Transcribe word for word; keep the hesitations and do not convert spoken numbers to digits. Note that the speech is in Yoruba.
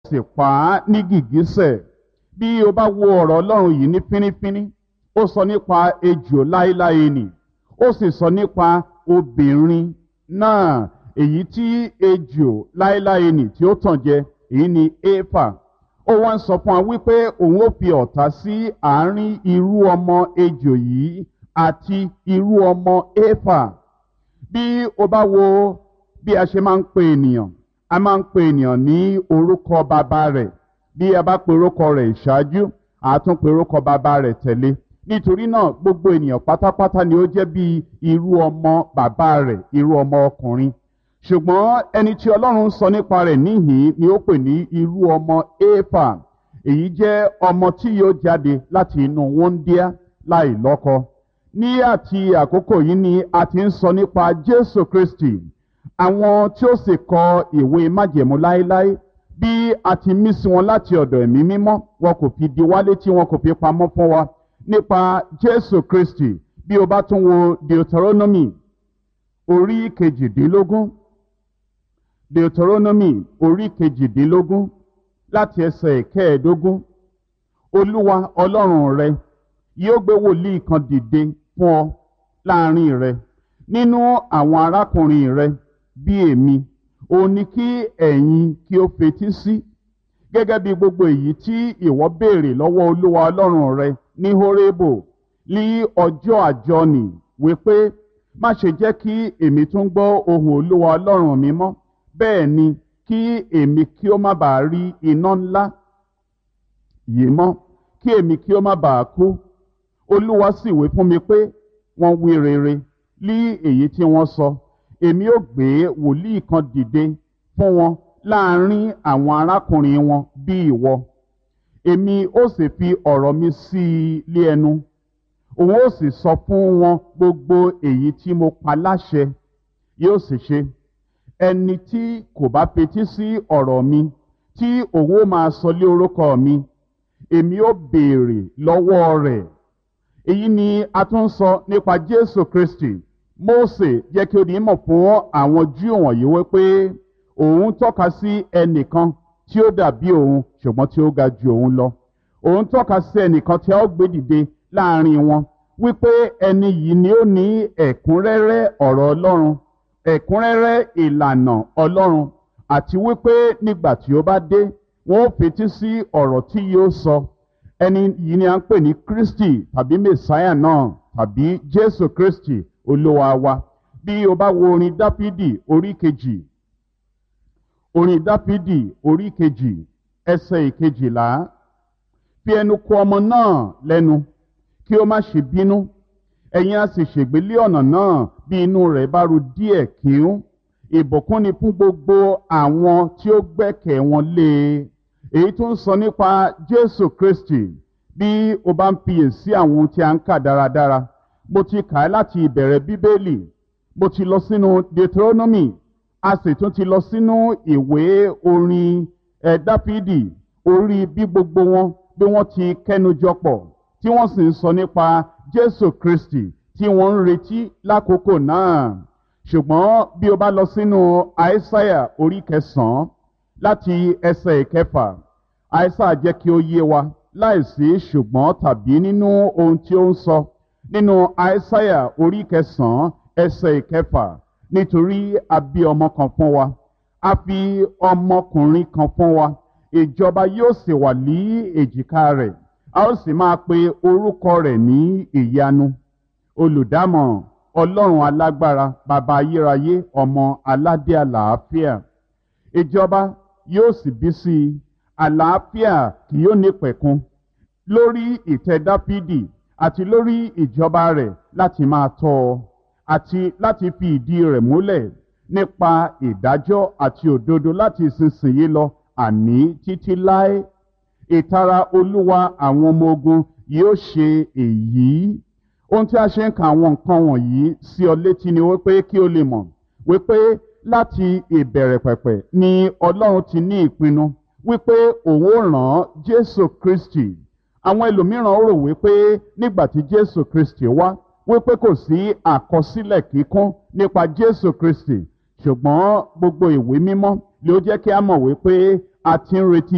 sì pa á ní gìgísẹ̀. Bí o bá wo ọ̀rọ̀ Ọlọ́run yìí ní fínífíní, ó sọ nípa ejò láéláé nì, ó sì sọ nípa obìnrin náà, èyí tí ejò láéláé nì tí ó tàn jẹ, èyí ni Éfà. Ó wá ń sọ fún wa wípé òun ó fi ọ̀tá sí àárín irú ọmọ ejò yìí àti irú ọmọ Éfà. Bí o bá wo bí a ṣe máa ń pe ènìyàn, a máa ń pe ènìyàn ní orúkọ bàbá rẹ̀. Bí a bá pe orúkọ rẹ̀ ìṣáájú, a tún pe orúkọ bàbá rẹ̀ tẹ̀lé. Nítorí náà gbogbo ènìyàn pátápátá ni ó jẹ́ bí irú ọmọ bàbá rẹ̀, irú ọmọ ọkùnrin. Ṣùgbọ́n ẹni tí Ọlọ́run sọ nípa rẹ̀ níhìn ni ó pè ní irú ọmọ Éfà. Èyí jẹ́ ọmọ tí yóò jáde láti inú wúńdíá láì lọ́kọ. Ní àti àkókò yìí ni a ti ń sọ nípa Jésù Kristi, àwọn tí ó sì kọ ìwé májẹ̀mú láéláé. Bí a ti mí sí wọn láti ọ̀dọ̀ ẹ̀mí mímọ́, wọn kò fi di wá létí, wọn kò fi pamọ́ fún wa nípa Jésù Kristi. Bí o bá tún wo Deuteronomy orí kejìdínlógún, Deuteronomy orí kejìdínlógún láti ẹsẹ̀ kẹẹ̀ẹ́dógún. Olúwa Ọlọ́run rẹ yóò gbé wòlíì kan dìde fún ọ láàrin rẹ nínú àwọn arákùnrin rẹ bí èmi. Òun ni kí ẹ̀yin kí ó fetí sí, gẹ́gẹ́ bí gbogbo èyí tí ìwọ béèrè lọ́wọ́ Olúwa Ọlọ́run rẹ ní Hórébù ní ọjọ́ àjọnì, wípé má ṣe jẹ́ kí èmi tún gbọ́ ohùn Olúwa Ọlọ́run mi mọ́, bẹ́ẹ̀ ni kí èmi kí ó má bàa rí iná ńlá yìí mọ́, kí èmi kí ó má bàa kú. Olúwa sì wí fún mi pé wọ́n wí rere lí èyí tí wọ́n sọ. Èmi ó gbé wòlíì kan dìde fún wọn láàrin àwọn arákùnrin wọn bí ìwọ. Èmi ó sì fi ọ̀rọ̀ mi sí i lé ẹnu. Òun ó sì sọ fún wọn gbogbo èyí tí mo pa láṣẹ, yóò sì ṣe. Ẹni tí kò bá fetí sí ọ̀rọ̀ mi, tí òun ó máa sọ lé orúkọ mi, èmi ó béèrè lọ́wọ́ rẹ̀. Èyí ni a tún sọ nípa Jésù Kristi. Mósè jẹ́ kí ó di mọ̀ fún àwọn Júù wọ̀nyí wípé òun tọ́ka sí ẹnìkan tí ó dàbí òun ṣùgbọ́n tí ó ga ju òun lọ. Òun tọ́ka sí ẹnìkan tí a ó gbé dìde láàrin wọn, wípé ẹni yìí ni ó ní ẹ̀kúnrẹ́rẹ́ ọ̀rọ̀ Ọlọ́run, ẹ̀kúnrẹ́rẹ́ ìlànà Ọlọ́run, àti wípé nígbà tí ó bá dé, wọn ó fetí sí ọ̀rọ̀ tí yóò sọ. Ẹni yìí ni a ń pè ní Kristi tàbí Mèsáyà náà tàbí Jésù Kristi Olúwa wa. Bí o bá wo orin Dáfídì orí kejì, orin Dáfídì orí kejì ẹsẹ̀ ìkejìlá. Fi ẹnu kò ọmọ náà lẹ́nu, kí ó má ṣe bínú, ẹ̀yin a sì ṣègbé lé ọ̀nà náà bí inú rẹ̀ bá ru díẹ̀ kíún. Ìbùkún ni fún gbogbo àwọn tí ó gbẹ́kẹ̀ wọn lé e. Èyí tó ń sọ nípa Jésù Kristi. Bí o bá ń fiyèsí àwọn ohun tí a ń kà dáradára, mo ti kà á láti ìbẹ̀rẹ̀ Bíbélì, mo ti lọ sínú Deuteronomy, a sì tún ti lọ sínú ìwé orin ẹ̀ Dáfídì, orí bí gbogbo wọn bí wọ́n ti kẹ́nujọ pọ̀, tí wọ́n sì ń sọ nípa Jésù Kristi tí wọ́n ń retí lákòókò náà. Ṣùgbọ́n bí o bá lọ sínú Àìsáyà orí kẹsàn-án láti ẹsẹ̀ ìkẹfà, Àìsáyà jẹ́ kí ó yé wa láìsí ṣùgbọ́n tàbí nínú ohun tí ó ń sọ. Nínú Àìsáyà orí kẹsàn-án ẹsẹ̀ ìkẹfà, nítorí a bí ọmọ kan fún wa, a fi ọmọkùnrin kan fún wa, ìjọba yóò sì wà ní èjìká rẹ̀, a ó sì máa pe orúkọ rẹ̀ ní ìyanu, olùdámọ̀ràn, Ọlọ́run alágbára, bàbá ayérayé, ọmọ aládé àlàáfíà. Ìjọba yóò sì bí sí i, àlàáfíà kì yóò ní pẹ̀kun lórí ìtẹ́ Dáfídì àti lórí ìjọba rẹ̀ láti máa tọ́ ọ, àti láti fi ìdí rẹ̀ múlẹ̀ nípa ìdájọ́ àti òdodo láti ìsinsìnyí lọ, àní títí láé. Ìtara Olúwa àwọn ọmọ ogun yóò ṣe èyí. Ohun tí a ṣe ń ka àwọn nǹkan wọ̀nyí sí ọ létí ni wípé kí o lè mọ̀ wípé láti ìbẹ̀rẹ̀ pẹ̀pẹ̀ ni Ọlọ́run ti ní ìpinnu wípé òun ó rán Jésù Kristi. Àwọn ẹlòmíràn rò wípé nígbà tí Jésù Kristi wá, wípé kò sí àkọsílẹ̀ kíkún nípa Jésù Kristi, ṣùgbọ́n gbogbo ìwé mímọ́ ló jẹ́ kí a mọ̀ wípé a ti ń retí